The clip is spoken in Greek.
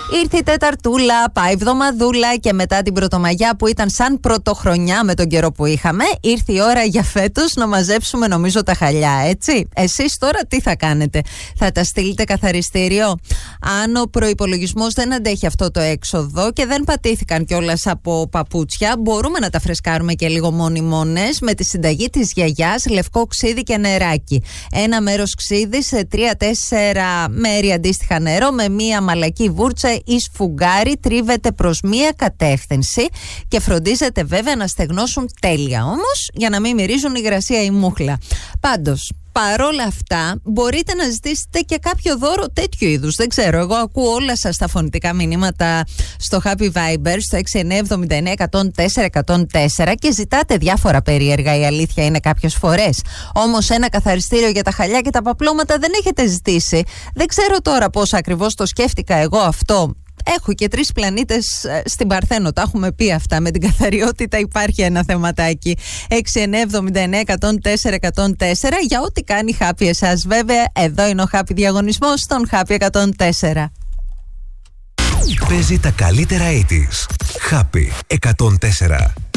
Ήρθε η Τεταρτούλα, πάει εβδομαδούλα και μετά την Πρωτομαγιά που ήταν σαν πρωτοχρονιά με τον καιρό που είχαμε, ήρθε η ώρα για φέτος να μαζέψουμε νομίζω τα χαλιά, έτσι. Εσείς τώρα τι θα κάνετε? Θα τα στείλετε καθαριστήριο? Αν ο προϋπολογισμός δεν αντέχει αυτό το έξοδο και δεν πατήθηκαν κιόλας από παπούτσια, μπορούμε να τα φρεσκάρουμε και λίγο μόνοι-μόνες με τη συνταγή της γιαγιάς, λευκό ξύδι και νεράκι. Ένα μέρος ξύδι σε 3-4 μέρη αντίστοιχα νερό με μία μαλακή βούρτσα ή σφουγγάρι, τρίβεται προς μία κατεύθυνση και φροντίζεται βέβαια να στεγνώσουν τέλεια όμως, για να μην μυρίζουν υγρασία ή μούχλα. Πάντως, παρόλα αυτά, μπορείτε να ζητήσετε και κάποιο δώρο τέτοιου είδους. Δεν ξέρω, εγώ ακούω όλα σας τα φωνητικά μηνύματα στο Happy Viber, στο 6979-104-104 και ζητάτε διάφορα περίεργα, η αλήθεια είναι κάποιες φορές. Όμως ένα καθαριστήριο για τα χαλιά και τα παπλώματα δεν έχετε ζητήσει. Δεν ξέρω τώρα πώς ακριβώς το σκέφτηκα εγώ αυτό. Έχω και 3 πλανήτες στην Παρθένο, τα έχουμε πει αυτά. Με την καθαριότητα υπάρχει ένα θεματάκι. 6979-104-104 για ό,τι κάνει Happy εσάς. Βέβαια, εδώ είναι ο Happy διαγωνισμός στον Happy 104. Παίζει τα καλύτερα 80's. Happy 104.